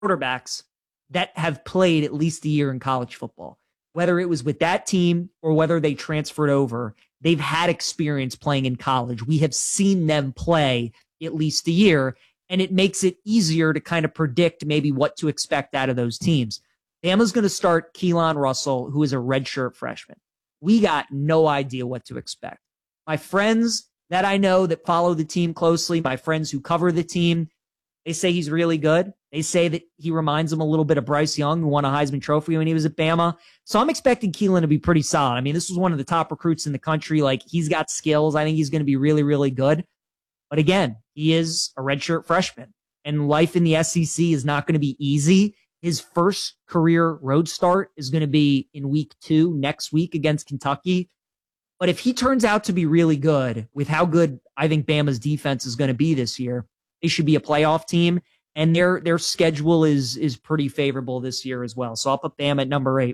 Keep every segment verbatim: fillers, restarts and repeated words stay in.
quarterbacks that have played at least a year in college football. Whether it was with that team or whether they transferred over, they've had experience playing in college. We have seen them play at least a year, and it makes it easier to kind of predict maybe what to expect out of those teams. Bama's going to start Keelan Russell, who is a redshirt freshman. We got no idea what to expect. My friends that I know that follow the team closely, my friends who cover the team, they say he's really good. They say that he reminds them a little bit of Bryce Young, who won a Heisman Trophy when he was at Bama. So I'm expecting Keelan to be pretty solid. I mean, this was one of the top recruits in the country. Like, he's got skills. I think he's going to be really, really good. But again, he is a redshirt freshman, and life in the S E C is not going to be easy. His first career road start is going to be in week two next week against Kentucky. But if he turns out to be really good with how good I think Bama's defense is going to be this year, they should be a playoff team. And their their schedule is is pretty favorable this year as well. So I'll put Bama at number eight.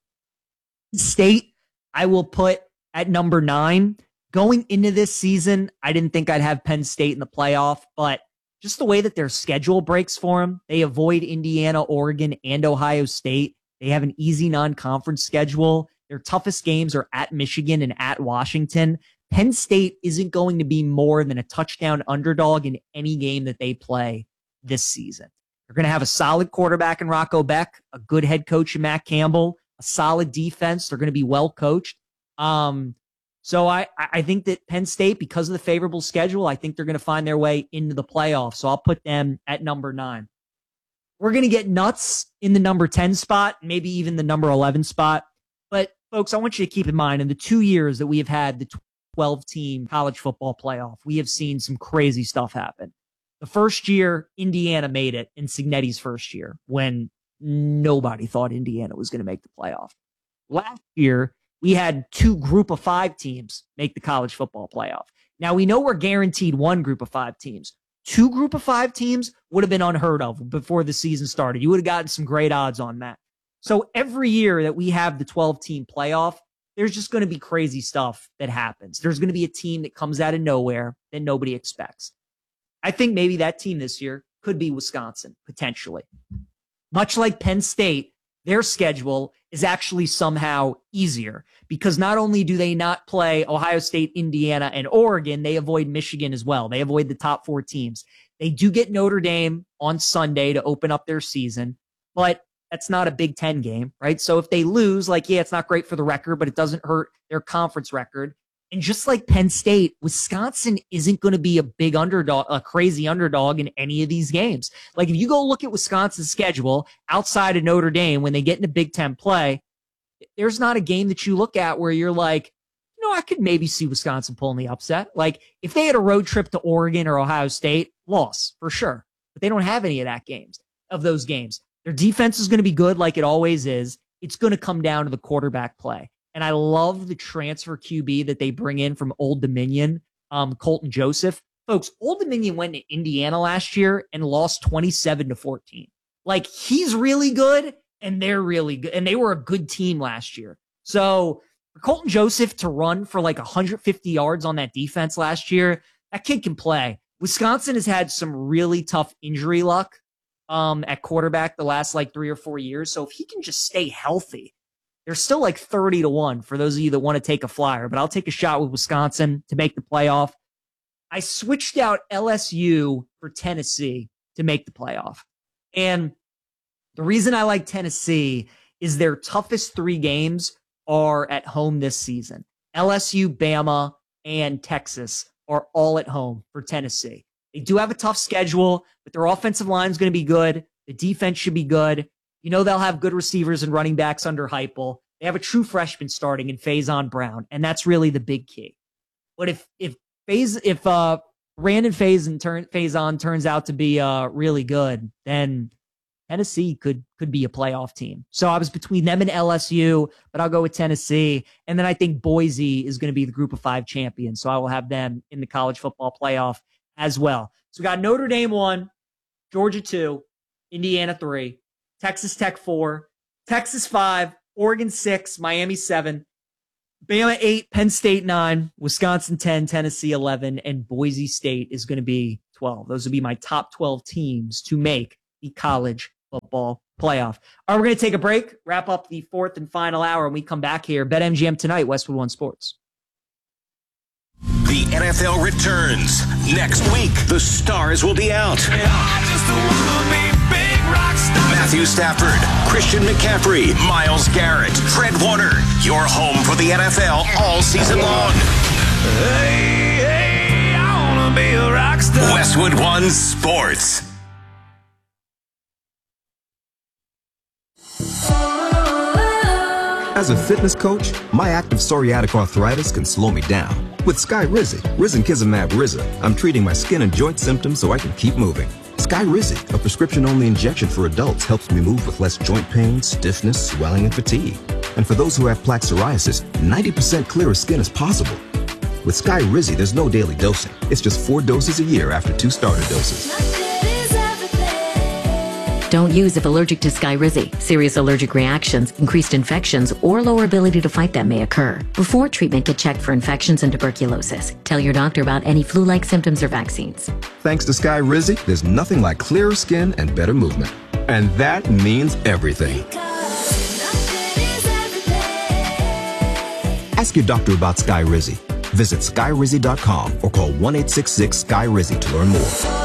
State, I will put at number nine. Going into this season, I didn't think I'd have Penn State in the playoff, but just the way that their schedule breaks for them, they avoid Indiana, Oregon, and Ohio State. They have an easy non-conference schedule. Their toughest games are at Michigan and at Washington. Penn State isn't going to be more than a touchdown underdog in any game that they play this season. They're going to have a solid quarterback in Rocco Beck, a good head coach in Matt Campbell, a solid defense. They're going to be well coached. Um, so I, I think that Penn State, because of the favorable schedule, I think they're going to find their way into the playoffs. So I'll put them at number nine. We're going to get nuts in the number ten spot, maybe even the number eleven spot. But folks, I want you to keep in mind, in the two years that we have had the twelve-team college football playoff, we have seen some crazy stuff happen. The first year, Indiana made it in Cignetti's first year when nobody thought Indiana was going to make the playoff. Last year, we had two group of five teams make the college football playoff. Now, we know we're guaranteed one group of five teams. Two group of five teams would have been unheard of before the season started. You would have gotten some great odds on that. So every year that we have the twelve-team playoff, there's just going to be crazy stuff that happens. There's going to be a team that comes out of nowhere that nobody expects. I think maybe that team this year could be Wisconsin, potentially. Much like Penn State, their schedule is actually somehow easier because not only do they not play Ohio State, Indiana, and Oregon, they avoid Michigan as well. They avoid the top four teams. They do get Notre Dame on Sunday to open up their season, but that's not a Big Ten game, right? So if they lose, like, yeah, it's not great for the record, but it doesn't hurt their conference record. And just like Penn State, Wisconsin isn't going to be a big underdog, a crazy underdog in any of these games. Like, if you go look at Wisconsin's schedule outside of Notre Dame when they get into Big Ten play, there's not a game that you look at where you're like, you know, I could maybe see Wisconsin pulling the upset. Like, if they had a road trip to Oregon or Ohio State, loss for sure. But they don't have any of that games, of those games. Their defense is going to be good like it always is. It's going to come down to the quarterback play. And I love the transfer Q B that they bring in from Old Dominion, um, Colton Joseph. Folks, Old Dominion went to Indiana last year and lost twenty-seven to fourteen. Like, he's really good, and they're really good. And they were a good team last year. So for Colton Joseph to run for like one hundred fifty yards on that defense last year, that kid can play. Wisconsin has had some really tough injury luck um, at quarterback the last like three or four years. So if he can just stay healthy, they're still like thirty to one for those of you that want to take a flyer, but I'll take a shot with Wisconsin to make the playoff. I switched out L S U for Tennessee to make the playoff. And the reason I like Tennessee is their toughest three games are at home this season. L S U, Bama, and Texas are all at home for Tennessee. They do have a tough schedule, but their offensive line is going to be good. The defense should be good. You know, they'll have good receivers and running backs under Heupel. They have a true freshman starting in Faison Brown, and that's really the big key. But if if Faz, if uh, Brandon Faison turn, Faison turns out to be uh, really good, then Tennessee could could be a playoff team. So I was between them and L S U, but I'll go with Tennessee. And then I think Boise is going to be the group of five champions. So I will have them in the college football playoff as well. So we got Notre Dame one, Georgia two, Indiana three, Texas Tech four, Texas five, Oregon six, Miami seven, Bama eight, Penn State nine, Wisconsin ten, Tennessee eleven, and Boise State is going to be twelve. Those would be my top twelve teams to make the college football playoff. All right, we're going to take a break, wrap up the fourth and final hour, and we come back here. BetMGM tonight, Westwood One Sports. The N F L returns. Next week, the stars will be out. Matthew Stafford, Christian McCaffrey, Myles Garrett, Fred Warner. Your home for the N F L all season long. Hey, hey, I wanna be a rock star. Westwood One Sports. As a fitness coach, my active psoriatic arthritis can slow me down. With Skyrizi, Risankizumab Riza, I'm treating my skin and joint symptoms so I can keep moving. Skyrizi, a prescription-only injection for adults, helps me move with less joint pain, stiffness, swelling, and fatigue. And for those who have plaque psoriasis, ninety percent clearer skin is possible. With Skyrizi, there's no daily dosing. It's just four doses a year after two starter doses. Don't use if allergic to Skyrizi. Serious allergic reactions, increased infections, or lower ability to fight them may occur. Before treatment, get checked for infections and tuberculosis. Tell your doctor about any flu-like symptoms or vaccines. Thanks to Skyrizi, there's nothing like clearer skin and better movement. And that means everything. Ask your doctor about Skyrizi. Visit Skyrizi dot com or call one eight six six Sky Rizi to learn more.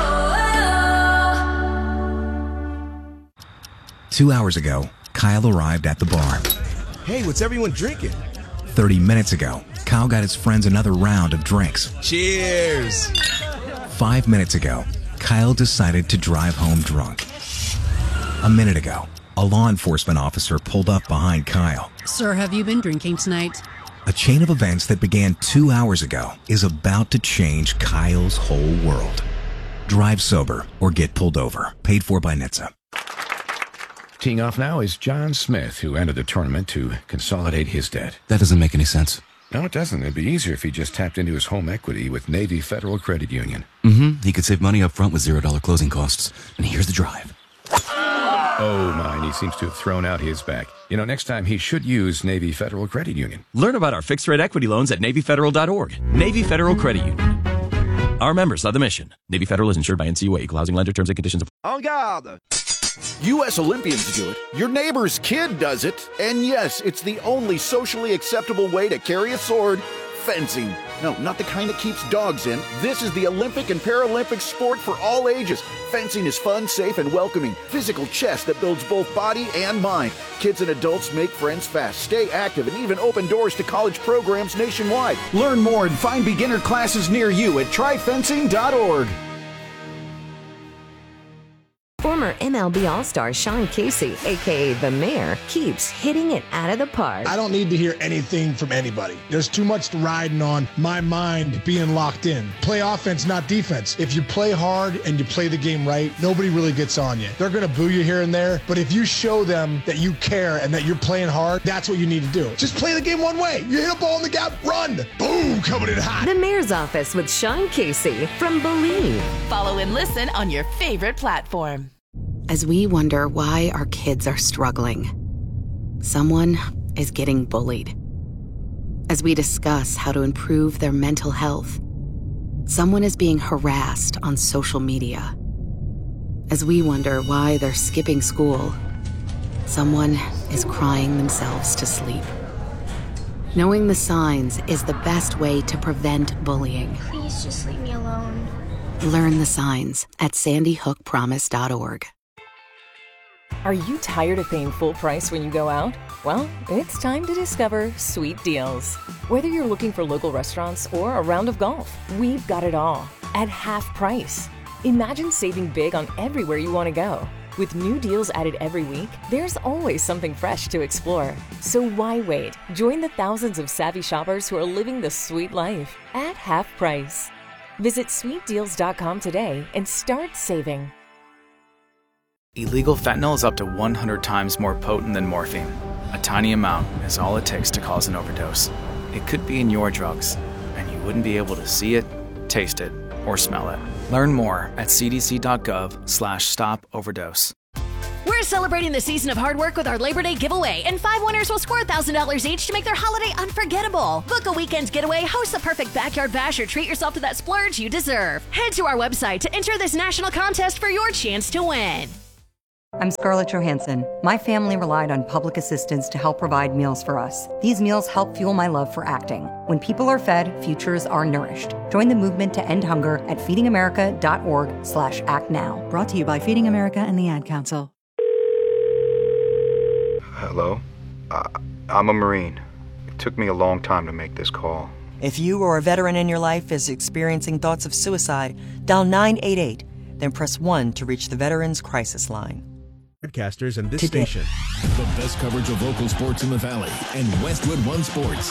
Two hours ago, Kyle arrived at the bar. Hey, what's everyone drinking? Thirty minutes ago, Kyle got his friends another round of drinks. Cheers! Five minutes ago, Kyle decided to drive home drunk. A minute ago, a law enforcement officer pulled up behind Kyle. Sir, have you been drinking tonight? A chain of events that began two hours ago is about to change Kyle's whole world. Drive sober or get pulled over. Paid for by N H T S A. Teeing off now is John Smith, who entered the tournament to consolidate his debt. That doesn't make any sense. No, it doesn't. It'd be easier if he just tapped into his home equity with Navy Federal Credit Union. Mm-hmm. He could save money up front with zero dollar closing costs. And here's the drive. Oh, my, and he seems to have thrown out his back. You know, next time he should use Navy Federal Credit Union. Learn about our fixed-rate equity loans at Navy Federal dot org. Navy Federal Credit Union. Our members love the mission. Navy Federal is insured by N C U A. Equal housing lender. Terms and conditions. En garde! U S Olympians do it. Your neighbor's kid does it. And yes, it's the only socially acceptable way to carry a sword. Fencing. No, not the kind that keeps dogs in. This is the Olympic and Paralympic sport for all ages. Fencing is fun, safe, and welcoming. Physical chess that builds both body and mind. Kids and adults make friends fast, stay active, and even open doors to college programs nationwide. Learn more and find beginner classes near you at try fencing dot org. Former M L B All-Star Sean Casey, a k a. The Mayor, keeps hitting it out of the park. I don't need to hear anything from anybody. There's too much riding on my mind being locked in. Play offense, not defense. If you play hard and you play the game right, nobody really gets on you. They're going to boo you here and there, but if you show them that you care and that you're playing hard, that's what you need to do. Just play the game one way. You hit a ball in the gap, run. Boom, coming in hot. The Mayor's Office with Sean Casey from Believe. Follow and listen on your favorite platform. As we wonder why our kids are struggling, someone is getting bullied. As we discuss how to improve their mental health, someone is being harassed on social media. As we wonder why they're skipping school, someone is crying themselves to sleep. Knowing the signs is the best way to prevent bullying. Please just leave me alone. Learn the signs at sandy hook promise dot org. Are you tired of paying full price when you go out? Well, it's time to discover Sweet Deals. Whether you're looking for local restaurants or a round of golf, we've got it all at half price. Imagine saving big on everywhere you want to go. With new deals added every week, there's always something fresh to explore. So why wait? Join the thousands of savvy shoppers who are living the sweet life at half price. Visit sweet deals dot com today and start saving. Illegal fentanyl is up to one hundred times more potent than morphine. A tiny amount is all it takes to cause an overdose. It could be in your drugs, and you wouldn't be able to see it, taste it, or smell it. Learn more at c d c dot gov slash stop overdose. We're celebrating the season of hard work with our Labor Day giveaway, and five winners will score one thousand dollars each to make their holiday unforgettable. Book a weekend getaway, host the perfect backyard bash, or treat yourself to that splurge you deserve. Head to our website to enter this national contest for your chance to win. I'm Scarlett Johansson. My family relied on public assistance to help provide meals for us. These meals help fuel my love for acting. When people are fed, futures are nourished. Join the movement to end hunger at feedingamerica.org slash act now. Brought to you by Feeding America and the Ad Council. Hello? Uh, I'm a Marine. It took me a long time to make this call. If you or a veteran in your life is experiencing thoughts of suicide, dial nine eight eight, then press one to reach the Veterans Crisis Line. Broadcasters and this Today. station. The best coverage of local sports in the Valley and Westwood One Sports.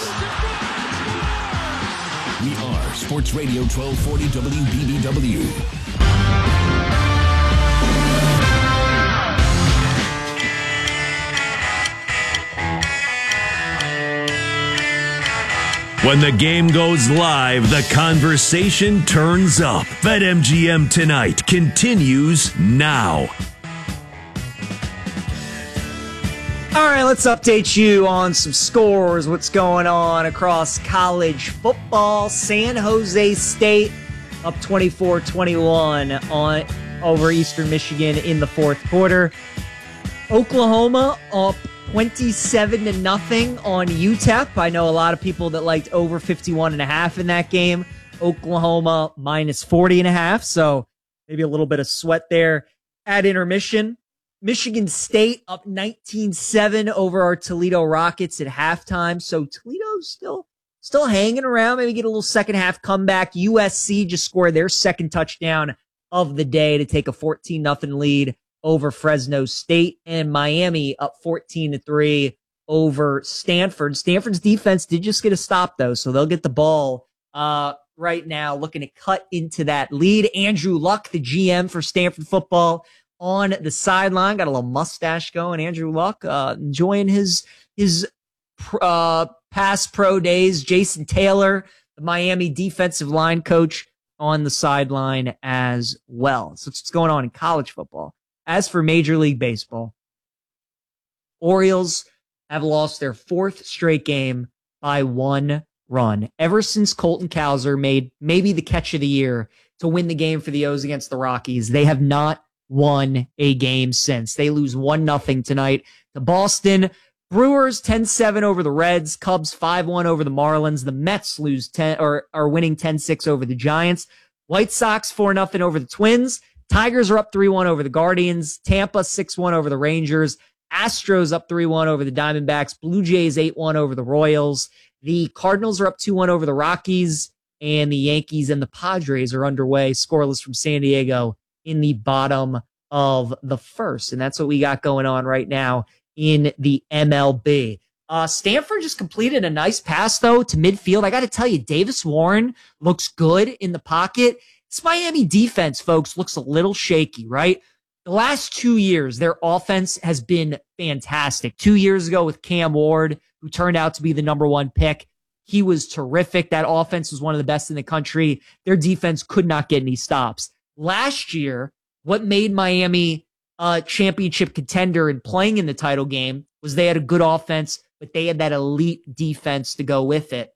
We are Sports Radio twelve forty W B B W. When the game goes live, the conversation turns up. BetMGM Tonight continues now. All right, let's update you on some scores, what's going on across college football. San Jose State up twenty-four twenty-one on over Eastern Michigan in the fourth quarter. Oklahoma up twenty-seven to nothing on U T E P. I know a lot of people that liked over fifty-one and a half in that game. Oklahoma minus forty and a half, so maybe a little bit of sweat there at intermission. Michigan State up nineteen seven over our Toledo Rockets at halftime. So Toledo's still still hanging around. Maybe get a little second half comeback. U S C just scored their second touchdown of the day to take a fourteen nothing lead over Fresno State. And Miami up fourteen to three over Stanford. Stanford's defense did just get a stop, though, so they'll get the ball uh, right now, looking to cut into that lead. Andrew Luck, the G M for Stanford football, on the sideline, got a little mustache going. Andrew Luck, uh, enjoying his his uh, past pro days. Jason Taylor, the Miami defensive line coach, on the sideline as well. So that's what's going on in college football. As for Major League Baseball, Orioles have lost their fourth straight game by one run. Ever since Colton Cowser made maybe the catch of the year to win the game for the O's against the Rockies, they have not won a game since. They lose one nothing tonight to Boston. Brewers ten seven over the Reds. Cubs five one over the Marlins. The Mets lose ten or are winning ten six over the Giants. White Sox four nothing over the Twins. Tigers are up three one over the Guardians. Tampa six one over the Rangers. Astros up three one over the Diamondbacks. Blue Jays eight one over the Royals. The Cardinals are up two one over the Rockies. And the Yankees and the Padres are underway, scoreless from San Diego in the bottom of the first. And that's what we got going on right now in the M L B. Uh, Stanford just completed a nice pass, though, to midfield. I got to tell you, Davis Warren looks good in the pocket. This Miami defense, folks, looks a little shaky, right? The last two years, their offense has been fantastic. Two years ago with Cam Ward, who turned out to be the number one pick. He was terrific. That offense was one of the best in the country. Their defense could not get any stops. Last year, what made Miami a championship contender and playing in the title game was they had a good offense, but they had that elite defense to go with it.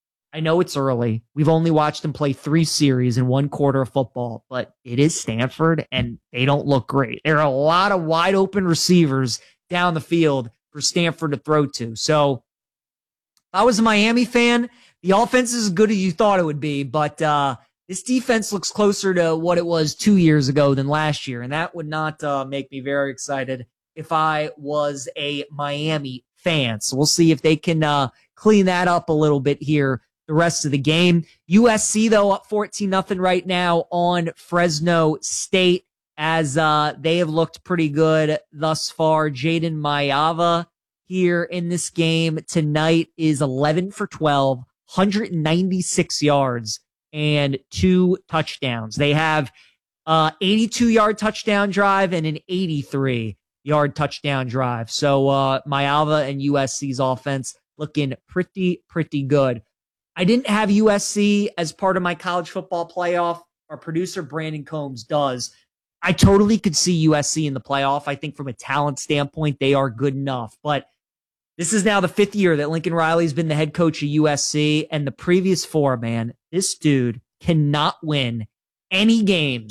I know it's early. We've only watched them play three series in one quarter of football, but it is Stanford, and they don't look great. There are a lot of wide open receivers down the field for Stanford to throw to. So if I was a Miami fan, the offense is as good as you thought it would be, but uh, this defense looks closer to what it was two years ago than last year, and that would not uh, make me very excited if I was a Miami fan. So we'll see if they can uh, clean that up a little bit here the rest of the game. U S C, though, up fourteen nothing right now on Fresno State, as uh, they have looked pretty good thus far. Jaden Mayava here in this game tonight is eleven for twelve, one hundred ninety-six yards, and two touchdowns. They have uh eighty-two yard touchdown drive and an eighty-three yard touchdown drive. So uh Mayava and U S C's offense looking pretty, pretty good. I didn't have U S C as part of my college football playoff. Our producer, Brandon Combs, does. I totally could see U S C in the playoff. I think from a talent standpoint, they are good enough. But this is now the fifth year that Lincoln Riley's been the head coach of U S C, and the previous four, man, this dude cannot win any games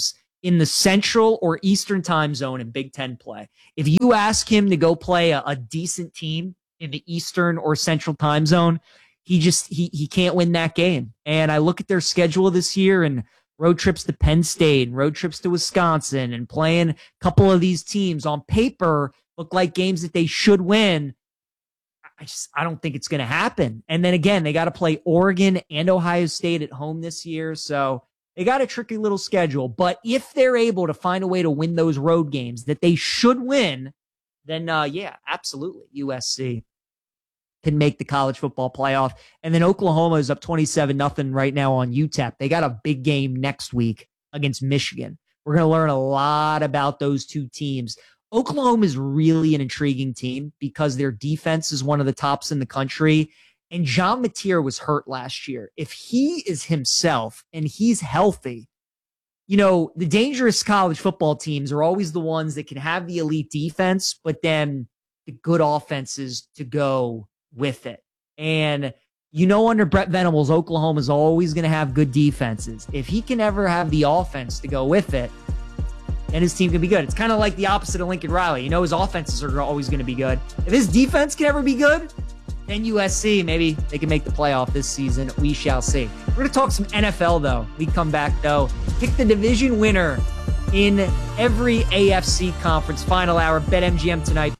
in the Central or Eastern time zone in Big Ten play. If you ask him to go play a, a decent team in the Eastern or Central time zone, he just, he, he can't win that game. And I look at their schedule this year and road trips to Penn State and road trips to Wisconsin and playing a couple of these teams on paper look like games that they should win. I just, I don't think it's going to happen. And then again, they got to play Oregon and Ohio State at home this year. So they got a tricky little schedule. But if they're able to find a way to win those road games that they should win, then uh, yeah, absolutely. U S C can make the college football playoff. And then Oklahoma is up twenty-seven nothing right now on U T E P. They got a big game next week against Michigan. We're going to learn a lot about those two teams. Oklahoma is really an intriguing team because their defense is one of the tops in the country. And John Mateer was hurt last year. If he is himself and he's healthy, you know, the dangerous college football teams are always the ones that can have the elite defense, but then the good offenses to go with it. And you know, under Brett Venables, Oklahoma is always going to have good defenses. If he can ever have the offense to go with it, and his team can be good. It's kind of like the opposite of Lincoln Riley. You know, his offenses are always going to be good. If his defense can ever be good, then U S C, maybe they can make the playoff this season. We shall see. We're going to talk some N F L, though. We come back, though. Pick the division winner in every A F C conference. Final hour, BetMGM tonight.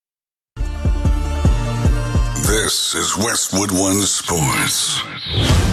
This is Westwood One Sports.